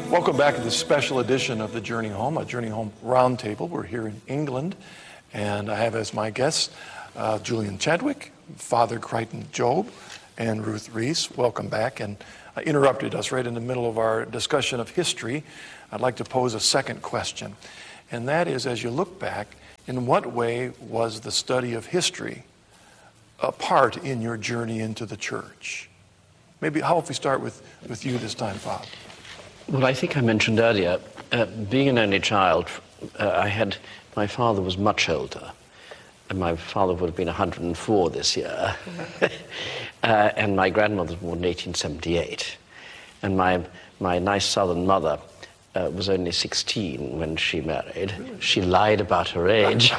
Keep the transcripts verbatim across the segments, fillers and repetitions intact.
Welcome back to this special edition of the Journey Home, a Journey Home Roundtable. We're here in England, and I have as my guests uh, Julian Chadwick, Father Crichton Job, and Ruth Reese. Welcome back. And I interrupted us right in the middle of our discussion of history. I'd like to pose a second question, and that is, as you look back, in what way was the study of history a part in your journey into the church? Maybe, how if we start with, with you this time, Father? Well, I think I mentioned earlier, uh, being an only child, uh, I had, my father was much older, and my father would have been one hundred four this year, uh, and my grandmother was born in eighteen seventy-eight, and my, my nice southern mother uh, was only sixteen when she married. She lied about her age,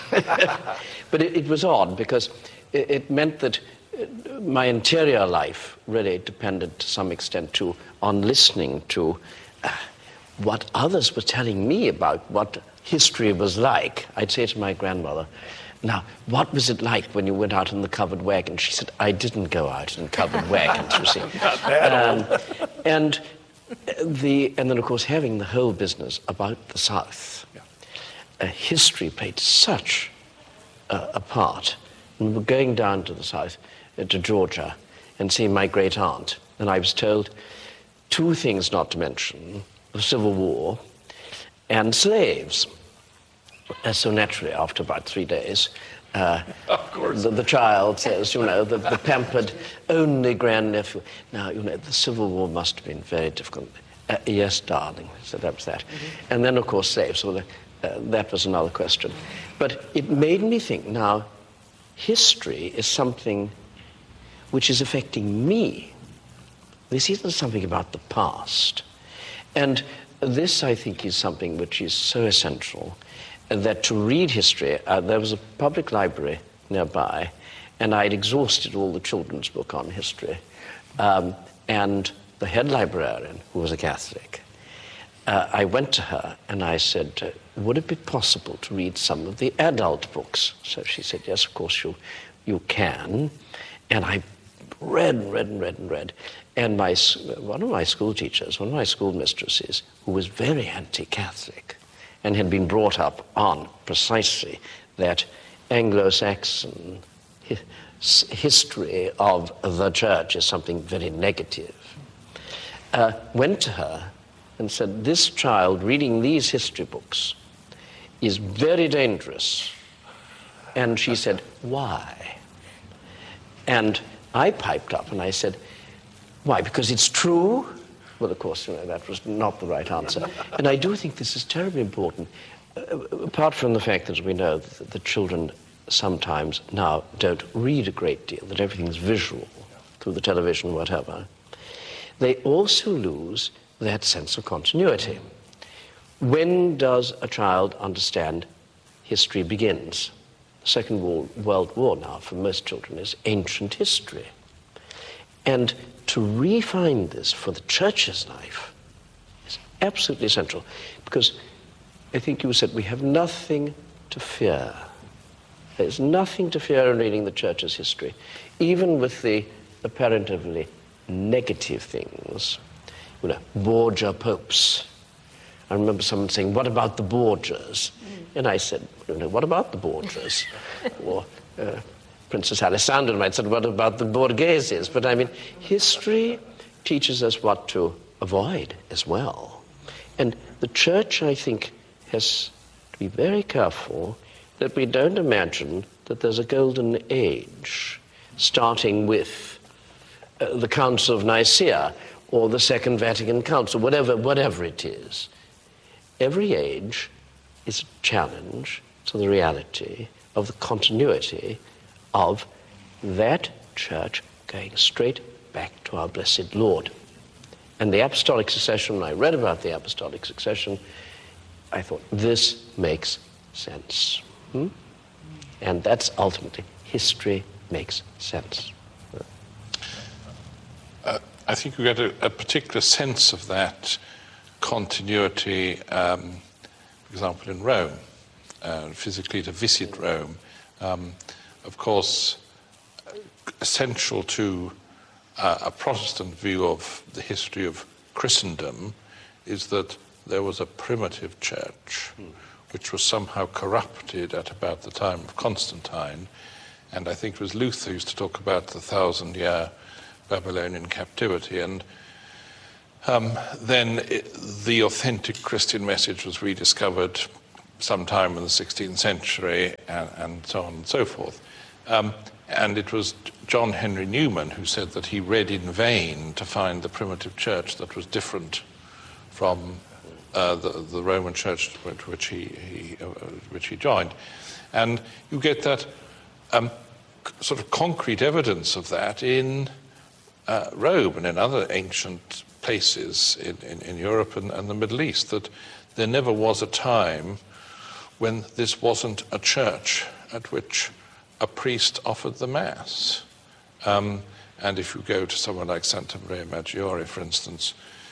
but it, it was odd because it, it meant that my interior life really depended to some extent too on listening to uh, what others were telling me about what history was like. I'd say to my grandmother, now, what was it like when you went out in the covered wagon? She said, I didn't go out in covered wagons, you see. Um, and, the, and then, of course, having the whole business about the South. Yeah. Uh, history played such uh, a part. And we were going down to the South, uh, to Georgia, and seeing my great aunt. And I was told two things not to mention, the Civil War and slaves. Uh, so naturally, after about three days, uh, of course. The, the child says, you know, the, the pampered only grandnephew. Now, you know, the Civil War must have been very difficult. Uh, yes, darling. So that was that. Mm-hmm. And then, of course, slaves. So the, uh, that was another question. But it made me think, now, history is something which is affecting me. This isn't something about the past. And this, I think, is something which is so essential that to read history, uh, there was a public library nearby, and I'd exhausted all the children's book on history. Um, and the head librarian, who was a Catholic, uh, I went to her and I said, would it be possible to read some of the adult books? So she said, yes, of course you, you can. And I read and read and read and read. And my, one of my school teachers, one of my school mistresses, who was very anti-Catholic and had been brought up on precisely that Anglo-Saxon hi- history of the church is something very negative, uh, went to her and said, this child reading these history books is very dangerous. And she said, why? And I piped up and I said, why? Because it's true? Well, of course, you know, that was not the right answer. And I do think this is terribly important, uh, apart from the fact that we know that the children sometimes now don't read a great deal, that everything's visual through the television, whatever. They also lose that sense of continuity. When does a child understand history begins? The Second World War now, for most children, is ancient history. And to refine this for the church's life is absolutely essential, because I think you said we have nothing to fear. There's nothing to fear in reading the church's history, even with the apparently negative things. You know, Borgia popes. I remember someone saying, what about the Borgias? Mm. And I said, you know, what about the Borgias? or uh, Princess Alessandra might say, what about the Borgheses? But I mean, history teaches us what to avoid as well. And the church, I think, has to be very careful that we don't imagine that there's a golden age starting with uh, the Council of Nicaea or the Second Vatican Council, whatever, whatever it is. Every age is a challenge to the reality of the continuity of that church going straight back to our blessed Lord. And the apostolic succession, when I read about the apostolic succession, I thought, this makes sense. Hmm? And that's ultimately, history makes sense. Uh, I think we get a, a particular sense of that continuity, um, for example, in Rome, uh, physically to visit Rome. Um, of course, essential to uh, a Protestant view of the history of Christendom is that there was a primitive church mm. which was somehow corrupted at about the time of Constantine, and I think it was Luther who used to talk about the thousand-year Babylonian captivity, and um, then it, the authentic Christian message was rediscovered sometime in the sixteenth century, and, and so on and so forth. Um, and it was John Henry Newman who said that he read in vain to find the primitive church that was different from uh, the, the Roman church to which he, he, uh, which he joined. And you get that um, sort of concrete evidence of that in uh, Rome and in other ancient places in, in, in Europe and, and the Middle East, that there never was a time when this wasn't a church at which a priest offered the Mass. Um, and if you go to someone like Santa Maria Maggiore, for instance,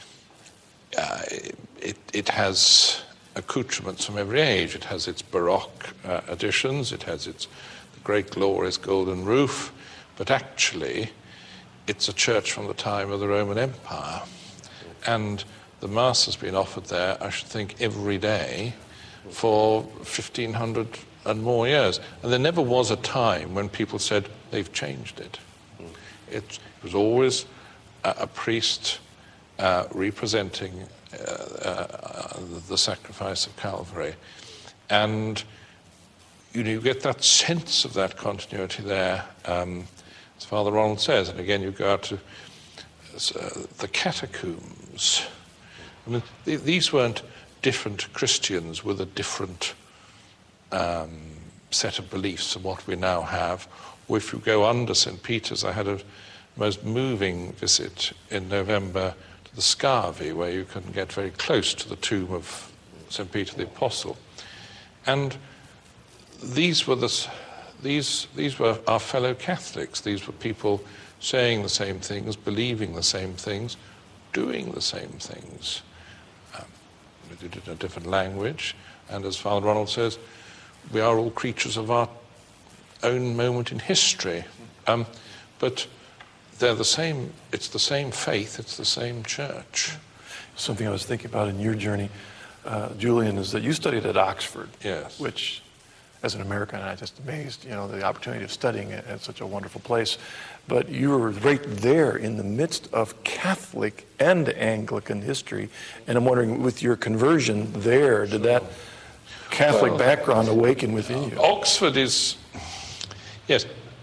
uh, it, it has accoutrements from every age. It has its Baroque uh, additions, it has its the great glorious golden roof, but actually it's a church from the time of the Roman Empire. And the Mass has been offered there, I should think, every day for fifteen hundred and more years. And there never was a time when people said they've changed it. It was always a, a priest uh, representing uh, uh, the sacrifice of Calvary. And you know, you get that sense of that continuity there, um, as Father Ronald says. And again, you go out to uh, the catacombs. I mean, th- these weren't different Christians with a different um, set of beliefs than what we now have. Or if you go under Saint Peter's, I had a most moving visit in November to the Scavi, where you can get very close to the tomb of Saint Peter the Apostle. And these were the, these, these were our fellow Catholics. These were people saying the same things, believing the same things, doing the same things. We did it in a different language, and as Father Ronald says, we are all creatures of our own moment in history. Um, but they're the same, it's the same faith, it's the same church. Something I was thinking about in your journey, uh, Julian, is that you studied at Oxford. Yes. Which, as an American, I'm just amazed, you know, the opportunity of studying at, at such a wonderful place. But you were right there in the midst of Catholic and Anglican history. And I'm wondering, with your conversion there, did that Catholic well, background awaken within you? Oxford is, yes,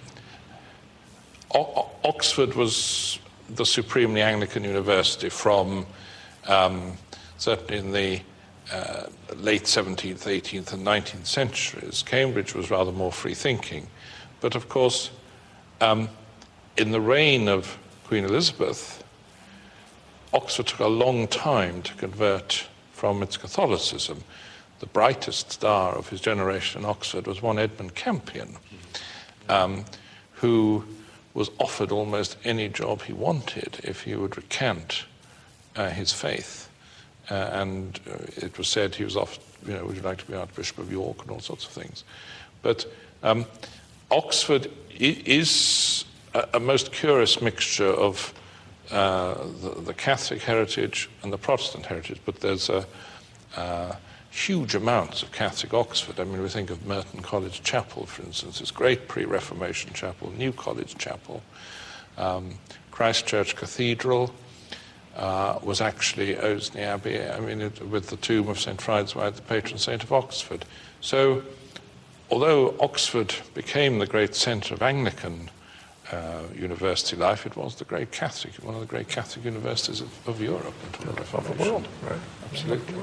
o- Oxford was the supremely Anglican university from um, certainly in the uh, late seventeenth, eighteenth and nineteenth centuries. Cambridge was rather more free-thinking. But of course, um, in the reign of Queen Elizabeth, Oxford took a long time to convert from its Catholicism. The brightest star of his generation in Oxford was one Edmund Campion, um, who was offered almost any job he wanted if he would recant uh, his faith. Uh, and uh, it was said he was offered, you know, would you like to be Archbishop of York and all sorts of things. But um, Oxford i- is a, a most curious mixture of uh, the, the Catholic heritage and the Protestant heritage, but there's a uh, huge amounts of Catholic Oxford. I mean, we think of Merton College Chapel, for instance, this great pre-Reformation chapel, New College Chapel. Um, Christ Church Cathedral uh, was actually Osney Abbey, I mean, it, with the tomb of Saint Friedewald, the patron saint of Oxford. So, although Oxford became the great centre of Anglican uh, university life, it was the great Catholic, one of the great Catholic universities of, of Europe until the Reformation. Of the world, right? Absolutely.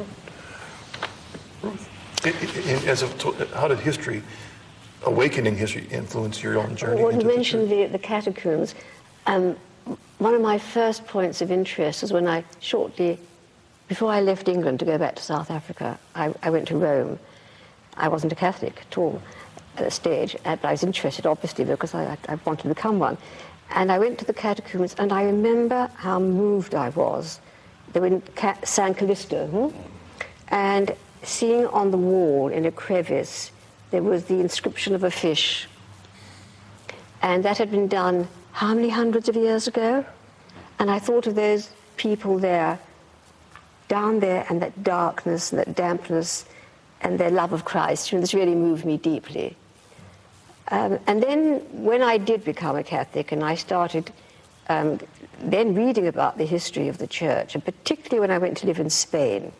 Ruth, as a, how did history, awakening history, influence your own journey? Well, you into the mentioned church? the, the catacombs. Um, one of my first points of interest was when I shortly, before I left England to go back to South Africa, I, I went to Rome. I wasn't a Catholic at all at that stage, but I was interested, obviously, because I, I wanted to become one. And I went to the catacombs, and I remember how moved I was. They were in San Callisto, hmm? and seeing on the wall in a crevice, there was the inscription of a fish. And that had been done how many hundreds of years ago? And I thought of those people there down there, and that darkness and that dampness and their love of Christ, you know, this really moved me deeply. Um, and then when I did become a Catholic and I started um, then reading about the history of the Church, and particularly when I went to live in Spain,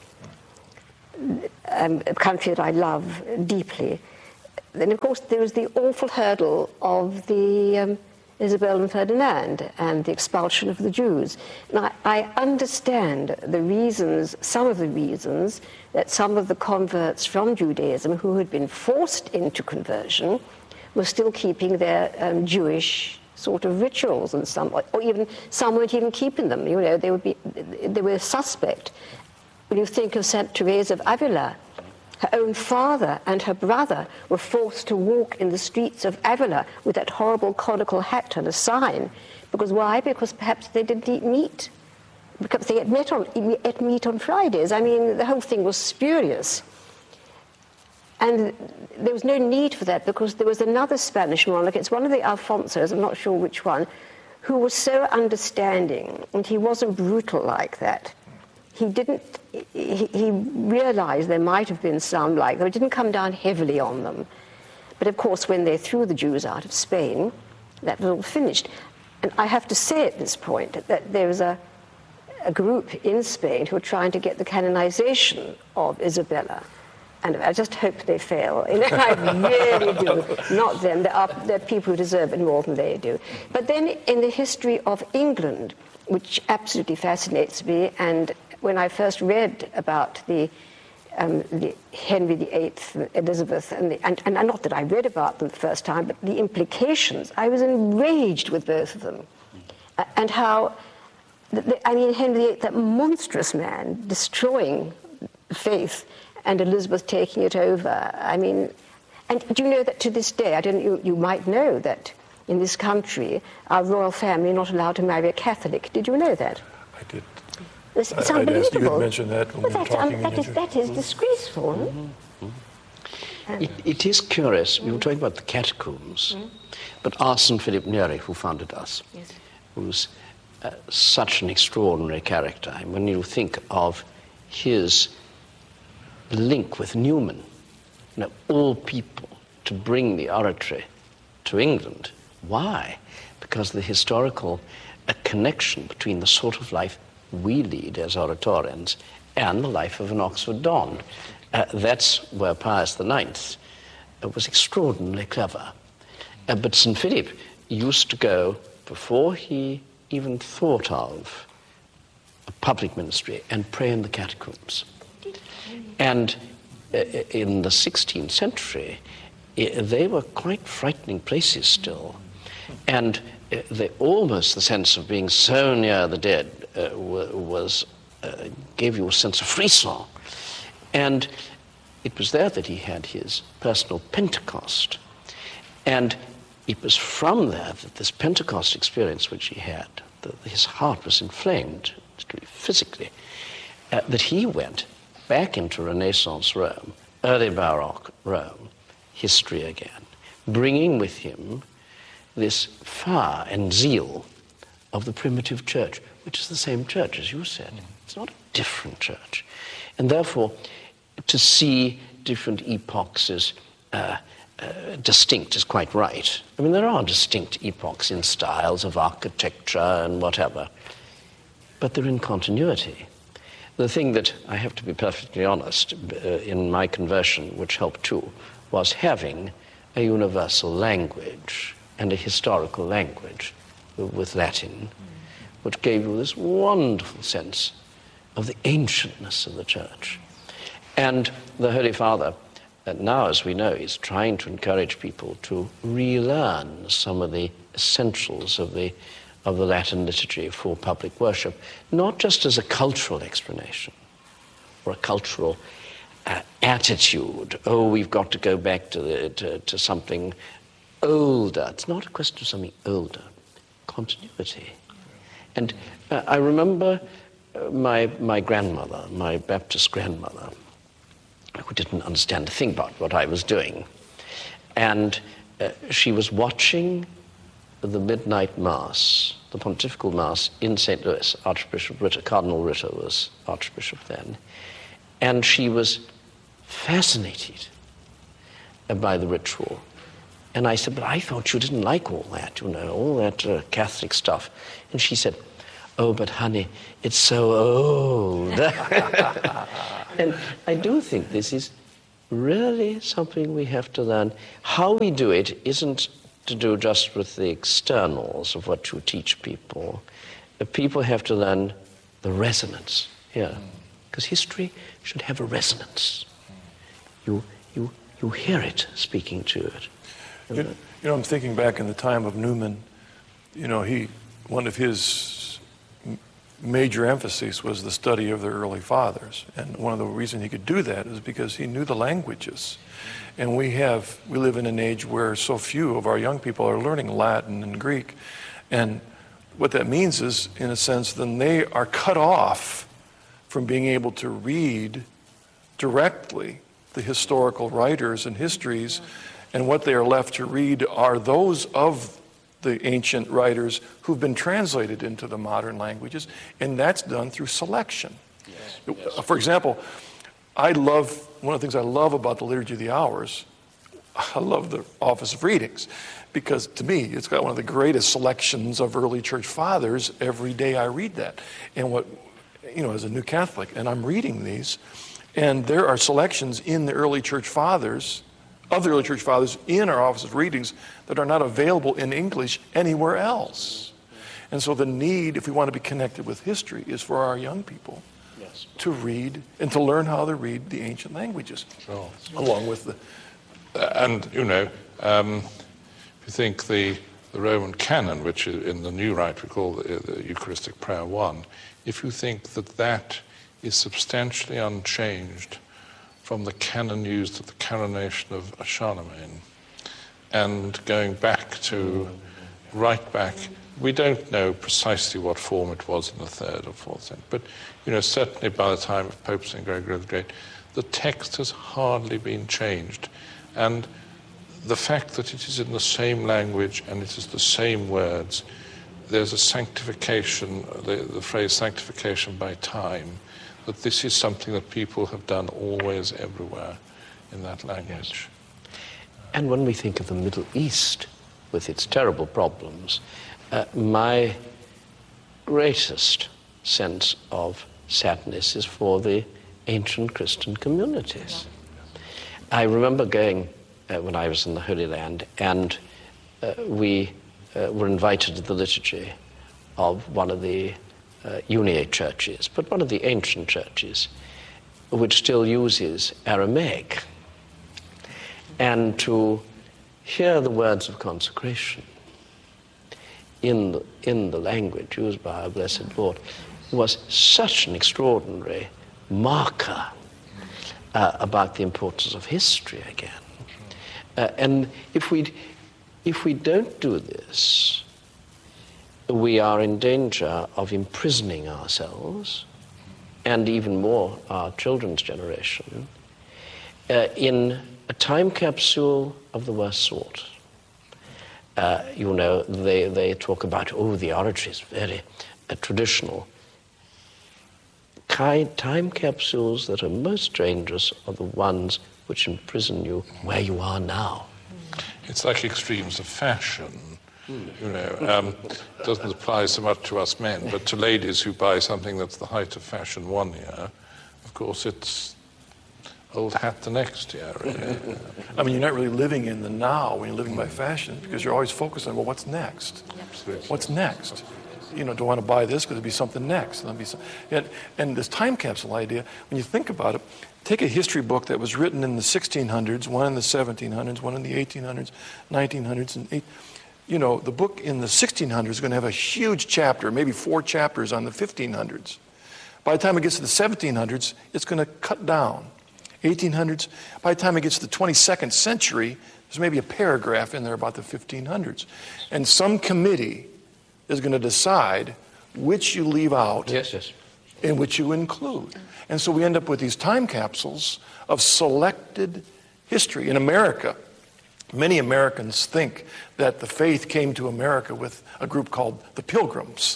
um, a country that I love deeply, then of course there was the awful hurdle of the um, Isabel and Ferdinand and the expulsion of the Jews. Now, I understand the reasons, some of the reasons, that some of the converts from Judaism who had been forced into conversion were still keeping their um, Jewish sort of rituals, and some, or even some weren't even keeping them. You know, they would be, they were suspect. When you think of Saint Teresa of Avila, her own father and her brother were forced to walk in the streets of Avila with that horrible conical hat and a sign. Because why? Because perhaps they didn't eat meat. Because they ate meat on, ate meat on Fridays. I mean, the whole thing was spurious. And there was no need for that, because there was another Spanish monarch, it's one of the Alfonsos, I'm not sure which one, who was so understanding, and he wasn't brutal like that. He didn't, he, he realized there might have been some like that. It didn't come down heavily on them. But of course, when they threw the Jews out of Spain, that was all finished. And I have to say at this point that there was a, a group in Spain who were trying to get the canonization of Isabella. And I just hope they fail. You know, I really do. Not them. There are, there are people who deserve it more than they do. But then in the history of England, which absolutely fascinates me, and when I first read about the, um, the Henry the Eighth, Elizabeth, and, the, and, and not that I read about them the first time, but the implications, I was enraged with both of them. Uh, and how, the, the, I mean, Henry the Eighth, that monstrous man, destroying faith, and Elizabeth taking it over. I mean, and do you know that to this day, I don't, you, you might know that in this country, our royal family are not allowed to marry a Catholic. Did you know that? I did. It's, it's I, unbelievable. I'd asked you to mention that when well, we were that, talking. um, that, is, that is disgraceful. Mm-hmm. Mm-hmm. It, it is curious. Mm-hmm. We were talking about the catacombs, mm-hmm. but our Saint Philip Neri, who founded us, yes. was uh, such an extraordinary character. And when you think of his link with Newman, you know, all people to bring the oratory to England. Why? Because the historical uh, connection between the sort of life we lead as Oratorians and the life of an Oxford Don. Uh, that's where Pius the Ninth uh, was extraordinarily clever. Uh, but Saint Philip used to go, before he even thought of a public ministry, and pray in the catacombs. And uh, in the sixteenth century, uh, they were quite frightening places still. And uh, they, almost the sense of being so near the dead uh, was, uh, gave you a sense of frisson. And it was there that he had his personal Pentecost. And it was from there that this Pentecost experience which he had, that his heart was inflamed, physically, uh, that he went back into Renaissance Rome, early Baroque Rome, history again, bringing with him this fire and zeal of the primitive church, which is the same church, as you said. It's not a different church. And therefore, to see different epochs as uh, uh, distinct is quite right. I mean, there are distinct epochs in styles of architecture and whatever, but they're in continuity. The thing that, I have to be perfectly honest, uh, in my conversion, which helped too, was having a universal language and a historical language with Latin, which gave you this wonderful sense of the ancientness of the church. And the Holy Father, uh, now, as we know, is trying to encourage people to relearn some of the essentials of the of the Latin liturgy for public worship, not just as a cultural explanation or a cultural uh, attitude. Oh, we've got to go back to, the, to, to something older. It's not a question of something older. Continuity. And uh, I remember uh, my, my grandmother, my Baptist grandmother, who didn't understand a thing about what I was doing. And uh, she was watching the midnight mass, the pontifical mass in Saint Louis. Archbishop Ritter, Cardinal Ritter was Archbishop then. And she was fascinated by the ritual. And I said, but I thought you didn't like all that, you know, all that uh, Catholic stuff. And she said, oh, but honey, it's so old. And I do think this is really something we have to learn. How we do it isn't to do just with the externals of what you teach people. The people have to learn the resonance here. Because history should have a resonance. You, you, you hear it speaking to it. You, you know, I'm thinking back in the time of Newman. You know, he, one of his major emphases was the study of the early fathers. And one of the reasons he could do that is because he knew the languages. And we have, we live in an age where so few of our young people are learning Latin and Greek. And what that means is, in a sense, then they are cut off from being able to read directly the historical writers and histories. And what they are left to read are those of the ancient writers who've been translated into the modern languages, and that's done through selection. Yes, yes. For example, I love, one of the things I love about the Liturgy of the Hours, I love the Office of Readings, because to me, it's got one of the greatest selections of early church fathers. Every day I read that. And what, you know, as a new Catholic, and I'm reading these, and there are selections in the early church fathers, of the early church fathers, in our Office of Readings that are not available in English anywhere else. And so the need, if we want to be connected with history, is for our young people yes. to read and to learn how to read the ancient languages, sure. along with the... Uh, and, you know, um, if you think the, the Roman canon, which is in the New Rite we call the, the Eucharistic Prayer one, if you think that that is substantially unchanged from the canon used at the coronation of Charlemagne, and going back to, right back, we don't know precisely what form it was in the third or fourth century, but you know, certainly by the time of Pope Saint Gregory the Great, the text has hardly been changed. And the fact that it is in the same language and it is the same words, there's a sanctification, the, the phrase sanctification by time, that this is something that people have done always, everywhere in that language. Yes. And when we think of the Middle East with its terrible problems, uh, my greatest sense of sadness is for the ancient Christian communities. I remember going uh, when I was in the Holy Land, and uh, we uh, were invited to the liturgy of one of the uh, Uniate churches, but one of the ancient churches, which still uses Aramaic. And to hear the words of consecration in the, in the language used by our Blessed Lord was such an extraordinary marker uh, about the importance of history again. Uh, and if we, if we don't do this, we are in danger of imprisoning ourselves, and even more our children's generation, uh, in a time capsule of the worst sort. Uh, you know, they, they talk about, oh, the oratory is very uh, traditional. Kind, time capsules that are most dangerous are the ones which imprison you where you are now. It's like extremes of fashion. You know, um, it doesn't apply so much to us men, but to ladies who buy something that's the height of fashion one year, of course, it's old hat the next year, really. I mean, you're not really living in the now when you're living by fashion, because you're always focused on, well, what's next? Absolutely. What's next? You know, do I want to buy this because there'll be something next? There'll be some, and, and this time capsule idea, when you think about it, take a history book that was written in the sixteen hundreds, one in the seventeen hundreds, one in the eighteen hundreds, nineteen hundreds, and eight. You know, the book in the sixteen hundreds is going to have a huge chapter, maybe four chapters on the fifteen hundreds. By the time it gets to the seventeen hundreds, it's going to cut down. eighteen hundreds, by the time it gets to the twenty-second century, there's maybe a paragraph in there about the fifteen hundreds. And some committee is going to decide which you leave out yes, yes. and which you include. And so we end up with these time capsules of selected history. In America, Many Americans think that the faith came to America with a group called the Pilgrims,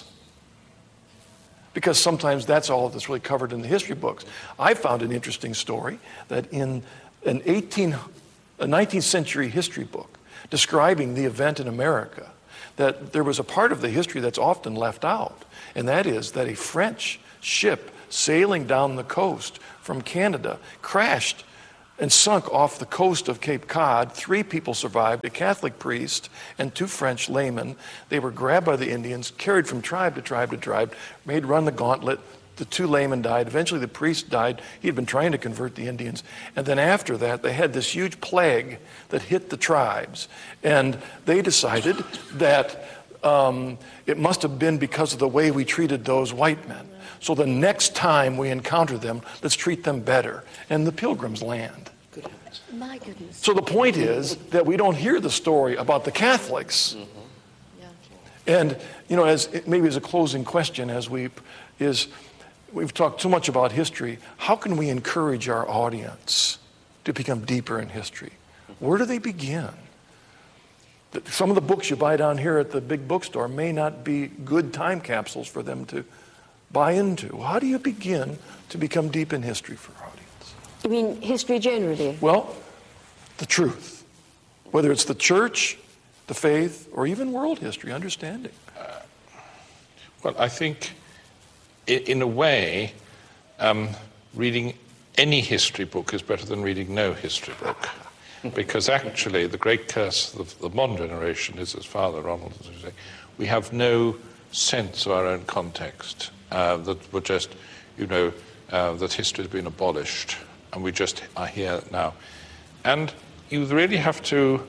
because sometimes that's all that's really covered in the history books. I found an interesting story that in an eighteen, a nineteenth century history book describing the event in America, that there was a part of the history that's often left out, and that is that a French ship sailing down the coast from Canada crashed and sunk off the coast of Cape Cod. Three people survived, a Catholic priest and two French laymen. They were grabbed by the Indians, carried from tribe to tribe to tribe, made run the gauntlet. The two laymen died. Eventually the priest died. He had been trying to convert the Indians. And then after that, they had this huge plague that hit the tribes. And they decided that um, it must have been because of the way we treated those white men. So the next time we encounter them, let's treat them better. And the Pilgrims land. Good heavens. My goodness. So the point is that we don't hear the story about the Catholics. Mm-hmm. Yeah. And, you know, as maybe as a closing question, as we is, we've talked too much about history. How can we encourage our audience to become deeper in history? Where do they begin? Some of the books you buy down here at the big bookstore may not be good time capsules for them to buy into. How do you begin to become deep in history for our audience? You mean history generally? Well, the truth. Whether it's the church, the faith, or even world history, understanding. Uh, well, I think, in a way, um, reading any history book is better than reading no history book. Because actually, the great curse of the modern generation is, as Father Ronald was saying, we have no sense of our own context. Uh, that we're just, you know, uh, that history has been abolished, and we just are here now. And you really have to,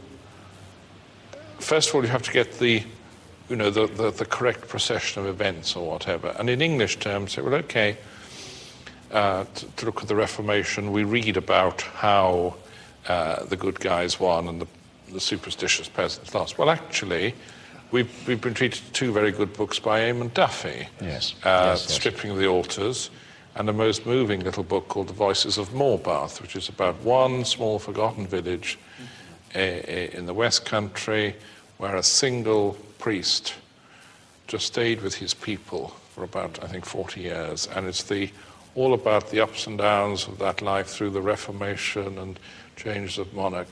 first of all, you have to get the, you know, the, the, the correct procession of events or whatever. And in English terms, say, well, okay, uh, to, to look at the Reformation, we read about how uh, the good guys won and the, the superstitious peasants lost. Well, actually, We've, we've been treated to two very good books by Eamon Duffy. Yes. Uh, yes, yes. Stripping of the Altars, and a most moving little book called The Voices of Morbarth, which is about one small forgotten village uh, in the West Country where a single priest just stayed with his people for about, I think, forty years. And it's the all about the ups and downs of that life through the Reformation and changes of monarch.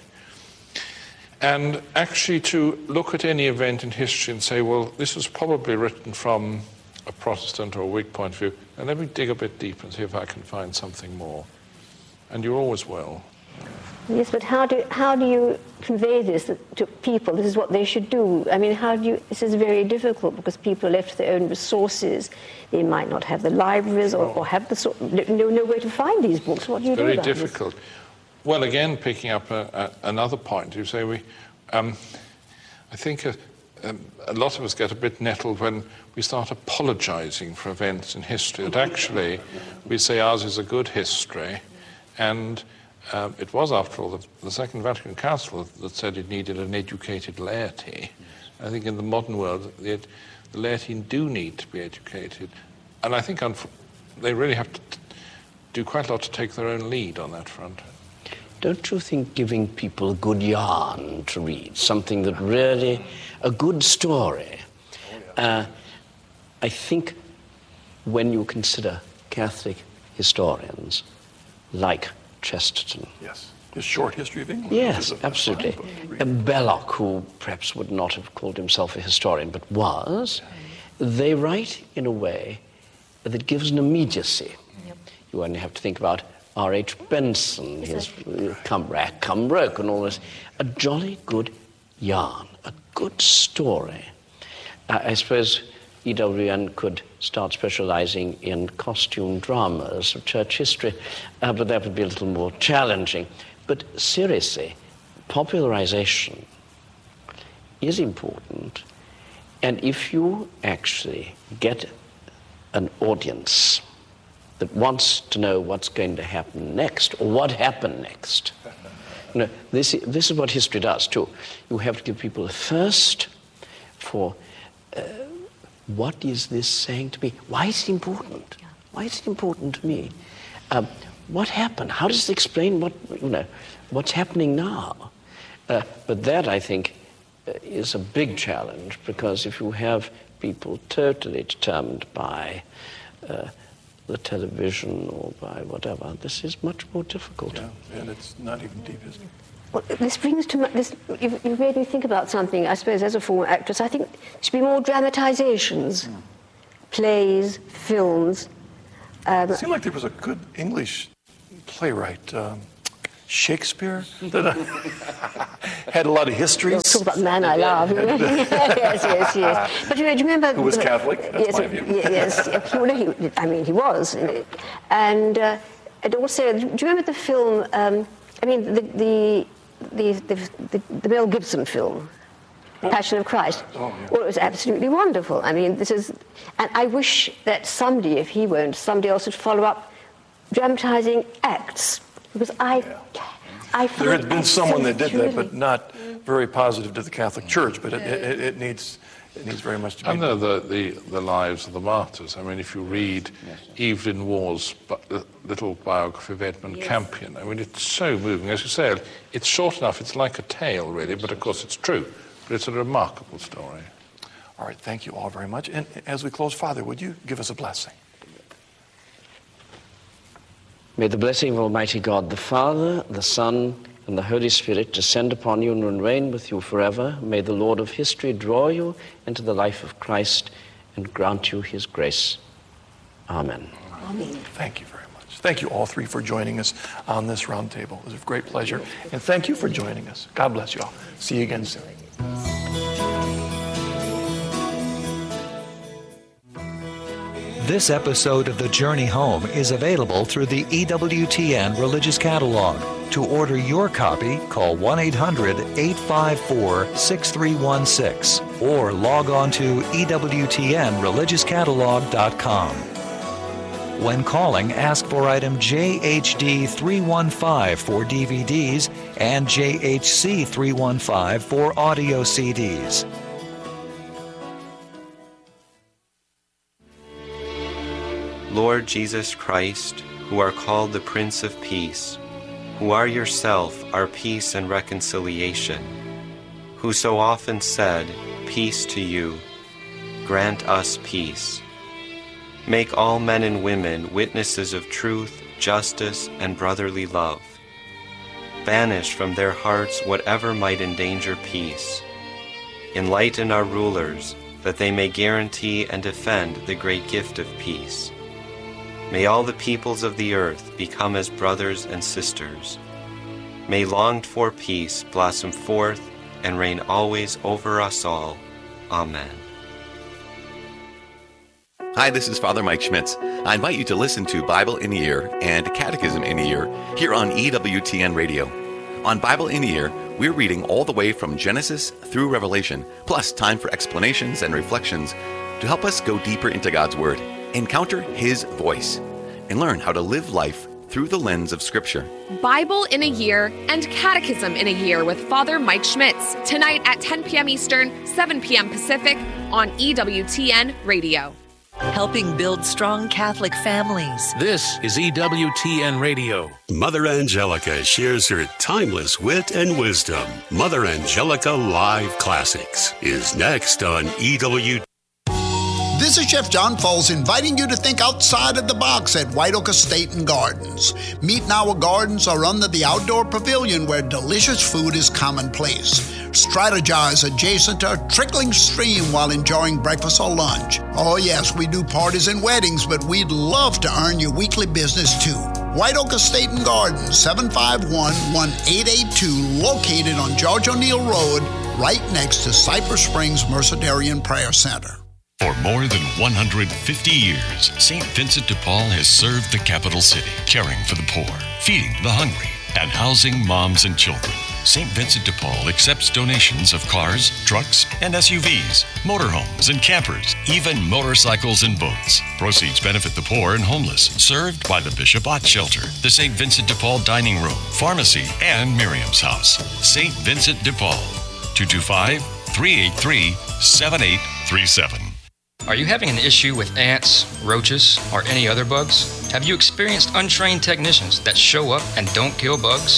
And actually to look at any event in history and say, well, this was probably written from a Protestant or a Whig point of view, and let me dig a bit deeper and see if I can find something more. And you always will. Yes, but how do how do you convey this to people? This is what they should do. I mean, how do you? This is very difficult because people are left to their own resources. They might not have the libraries or, or have the sort, no, no way to find these books. What do you it's do very about difficult. This? Well, again, picking up a, a, another point, you say we. Um, I think a, um, a lot of us get a bit nettled when we start apologizing for events in history. That actually, we say ours is a good history, and um, it was, after all, the, the Second Vatican Council that said it needed an educated laity. I think in the modern world, the, the laity do need to be educated, and I think they really have to t- do quite a lot to take their own lead on that front. Don't you think giving people a good yarn to read, something that really, a good story, uh, I think when you consider Catholic historians like Chesterton. Yes. His Short History of England. Yes, a, absolutely. A and Belloc, who perhaps would not have called himself a historian, but was, they write in a way that gives an immediacy. Yep. You only have to think about R H Benson, his uh, Come Rack, Come Roke, and all this. A jolly good yarn, a good story. Uh, I suppose E W N could start specializing in costume dramas of church history, uh, but that would be a little more challenging. But seriously, popularization is important, and if you actually get an audience that wants to know what's going to happen next, or what happened next. You know, this, this is what history does, too. You have to give people a thirst for uh, what is this saying to me? Why is it important? Why is it important to me? Um, what happened? How does it explain what, you know, what's happening now? Uh, but that, I think, uh, is a big challenge, because if you have people totally determined by uh, the television or by whatever, this is much more difficult. Yeah, and it's not even deep, is it? Well, this brings to my, this. You've, you've made me think about something. I suppose, as a former actress, I think there should be more dramatizations, mm. plays, films. Um, it seemed like there was a good English playwright, um, Shakespeare, that uh, had a lot of histories. Talk about Man I Love. yes, yes, yes. But you know, do you remember? Who was Catholic? That's yes, my view. yes. Well, he, I mean, he was, and uh, and also, do you remember the film? Um, I mean, the the the the, the, the Mel Gibson film, Passion of Christ. Oh, yeah. Well, it was absolutely wonderful. I mean, this is, and I wish that somebody, if he won't, somebody else would follow up dramatizing acts, because I, Yeah. I There had been someone that did that, truly- but not very positive to the Catholic Church. But it, it, it needs it needs very much to be. I know the, the, the lives of the martyrs. I mean, if you read Evelyn Waugh's bu- little biography of Edmund Yes. Campion, I mean, it's so moving. As you say, it's short enough, it's like a tale, really, but of course it's true. But it's a remarkable story. All right, thank you all very much. And as we close, Father, would you give us a blessing? May the blessing of Almighty God, the Father, the Son, and the Holy Spirit descend upon you and reign with you forever. May the Lord of history draw you into the life of Christ and grant you his grace. Amen. Amen. Thank you very much. Thank you all three for joining us on this round table. It was a great pleasure. And thank you for joining us. God bless you all. See you again soon. This episode of The Journey Home is available through the E W T N Religious Catalog. To order your copy, call one eight hundred, eight five four, six three one six or log on to E W T N religious catalog dot com. When calling, ask for item J H D three one five for D V Ds and J H C three one five for audio C Ds. Lord Jesus Christ, who are called the Prince of Peace, who are yourself our peace and reconciliation, who so often said, "Peace to you," grant us peace. Make all men and women witnesses of truth, justice, and brotherly love. Banish from their hearts whatever might endanger peace. Enlighten our rulers, that they may guarantee and defend the great gift of peace. May all the peoples of the earth become as brothers and sisters. May longed-for peace blossom forth and reign always over us all. Amen. Hi, this is Father Mike Schmitz. I invite you to listen to Bible in a Year and Catechism in a Year here on E W T N Radio. On Bible in a Year, we're reading all the way from Genesis through Revelation, plus time for explanations and reflections to help us go deeper into God's Word, encounter His voice, and learn how to live life through the lens of Scripture. Bible in a Year and Catechism in a Year with Father Mike Schmitz, tonight at ten p.m. Eastern, seven p.m. Pacific on E W T N Radio. Helping build strong Catholic families. This is E W T N Radio. Mother Angelica shares her timeless wit and wisdom. Mother Angelica Live Classics is next on E W T N. This is Chef John Foles inviting you to think outside of the box at White Oak Estate and Gardens. Meet and our gardens are under the outdoor pavilion where delicious food is commonplace. Strategize adjacent to a trickling stream while enjoying breakfast or lunch. Oh yes, we do parties and weddings, but we'd love to earn your weekly business too. White Oak Estate and Gardens, seven five one, one eight eight two, located on George O'Neill Road, right next to Cypress Springs Mercedarian Prayer Center. For more than one hundred fifty years, Saint Vincent de Paul has served the capital city, caring for the poor, feeding the hungry, and housing moms and children. Saint Vincent de Paul accepts donations of cars, trucks, and S U Vs, motorhomes and campers, even motorcycles and boats. Proceeds benefit the poor and homeless, served by the Bishop Ott Shelter, the Saint Vincent de Paul Dining Room, Pharmacy, and Miriam's House. Saint Vincent de Paul, two two five, three eight three, seven eight three seven. Are you having an issue with ants, roaches, or any other bugs? Have you experienced untrained technicians that show up and don't kill bugs?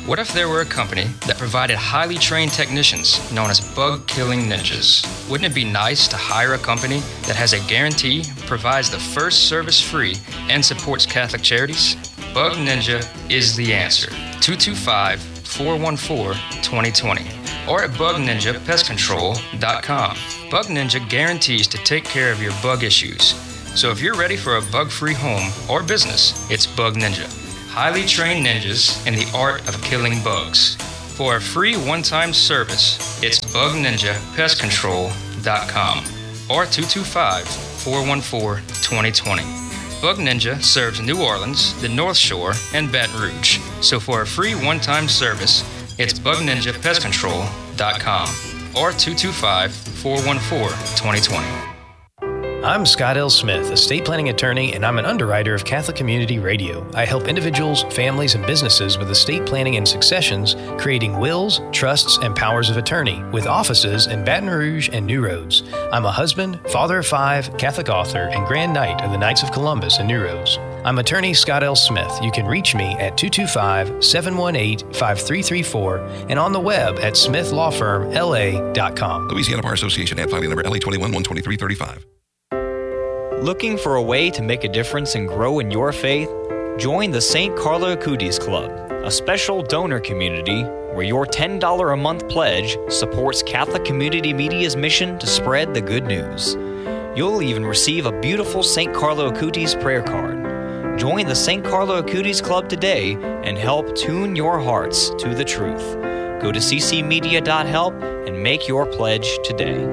What if there were a company that provided highly trained technicians known as bug-killing ninjas? Wouldn't it be nice to hire a company that has a guarantee, provides the first service free, and supports Catholic charities? Bug Ninja is the answer. two two five, four one four, two zero two zero or at bug ninja pest control dot com. Bug Ninja guarantees to take care of your bug issues. So if you're ready for a bug-free home or business, it's Bug Ninja. Highly trained ninjas in the art of killing bugs. For a free one-time service, it's bug ninja pest control dot com or two two five, four one four, two zero two zero. Bug Ninja serves New Orleans, the North Shore, and Baton Rouge. So for a free one-time service, it's bug ninja pest control dot com or two two five, four one four, two zero two zero. I'm Scott L. Smith, estate planning attorney, and I'm an underwriter of Catholic Community Radio. I help individuals, families, and businesses with estate planning and successions, creating wills, trusts, and powers of attorney, with offices in Baton Rouge and New Roads. I'm a husband, father of five, Catholic author, and Grand Knight of the Knights of Columbus in New Roads. I'm attorney Scott L. Smith. You can reach me at two two five, seven one eight, five three three four and on the web at smith law firm l a dot com. Louisiana Bar Association and filing number L A twenty-one one twenty-three thirty-five. Looking for a way to make a difference and grow in your faith? Join the Saint Carlo Acutis Club, a special donor community where your ten dollars a month pledge supports Catholic Community Media's mission to spread the good news. You'll even receive a beautiful Saint Carlo Acutis prayer card. Join the Saint Carlo Acutis Club today and help tune your hearts to the truth. Go to c c media dot help and make your pledge today.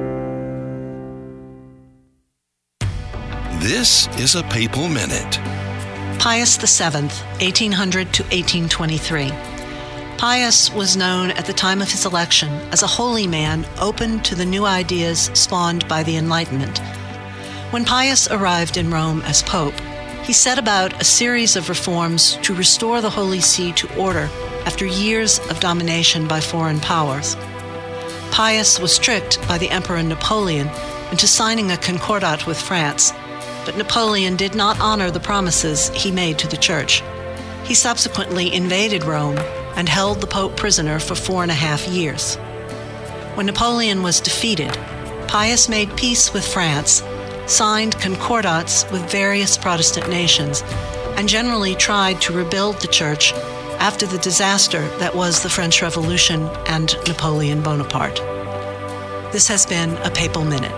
This is a Papal Minute. Pius the Seventh, eighteen hundred to eighteen twenty-three. Pius was known at the time of his election as a holy man open to the new ideas spawned by the Enlightenment. When Pius arrived in Rome as Pope, he set about a series of reforms to restore the Holy See to order after years of domination by foreign powers. Pius was tricked by the Emperor Napoleon into signing a concordat with France, but Napoleon did not honor the promises he made to the Church. He subsequently invaded Rome and held the Pope prisoner for four and a half years. When Napoleon was defeated, Pius made peace with France, signed concordats with various Protestant nations, and generally tried to rebuild the Church after the disaster that was the French Revolution and Napoleon Bonaparte. This has been a Papal Minute.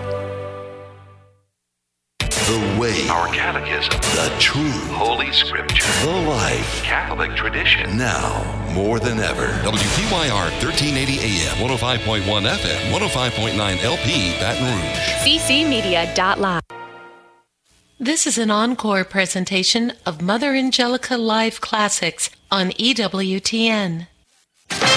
The way, our catechism, the truth, Holy Scripture, the life, Catholic tradition. Now, more than ever. W P Y R thirteen eighty A M, one oh five point one F M, one oh five point nine L P, Baton Rouge. c c media dot live. This is an encore presentation of Mother Angelica Live Classics on E W T N.